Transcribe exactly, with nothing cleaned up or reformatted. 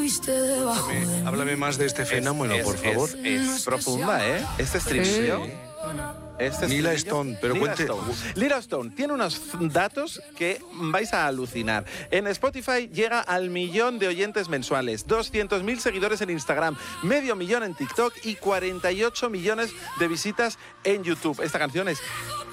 Háblame, háblame más de este fenómeno, es, por favor. Es, es profunda, ¿eh? Este estribillo. Sí. Este Lila estribillo- Stone, pero Lila cuente- Stone. Lila Stone tiene unos datos que vais a alucinar. En Spotify llega al millón de oyentes mensuales, doscientos mil seguidores en Instagram, medio millón en TikTok y cuarenta y ocho millones de visitas en YouTube. Esta canción es